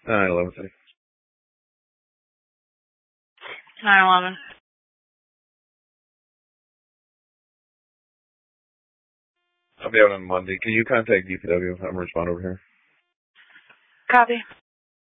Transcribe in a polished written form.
911. 911. I'll be out on Monday. Can you contact DPW? I'm gonna respond over here. Copy.